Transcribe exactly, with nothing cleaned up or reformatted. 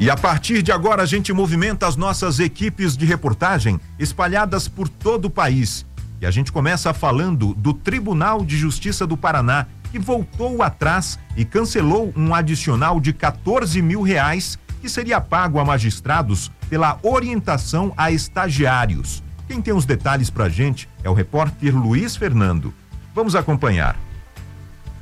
E a partir de agora a gente movimenta as nossas equipes de reportagem espalhadas por todo o país. E a gente começa falando do Tribunal de Justiça do Paraná, que voltou atrás e cancelou um adicional de quatorze mil reais que seria pago a magistrados pela orientação a estagiários. Quem tem os detalhes pra gente é o repórter Luiz Fernando. Vamos acompanhar.